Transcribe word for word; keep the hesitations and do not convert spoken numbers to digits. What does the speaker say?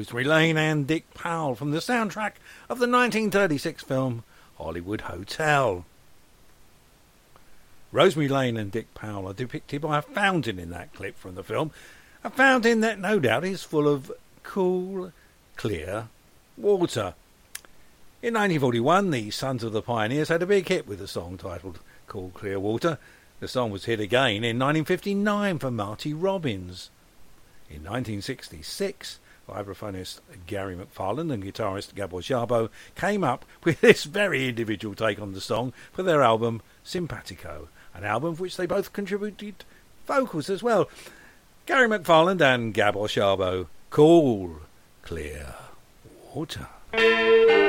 Rosemary Lane and Dick Powell from the soundtrack of the nineteen thirty-six film Hollywood Hotel. Rosemary Lane and Dick Powell are depicted by a fountain in that clip from the film, a fountain that no doubt is full of cool, clear water. In nineteen forty-one, the Sons of the Pioneers had a big hit with a song titled Cool Clear Water. The song was hit again in nineteen fifty-nine for Marty Robbins. In nineteen sixty-six, vibraphonist Gary McFarland and guitarist Gabor Szabo came up with this very individual take on the song for their album Simpatico, an album for which they both contributed vocals as well. Gary McFarland and Gabor Szabo, Cool Clear Water.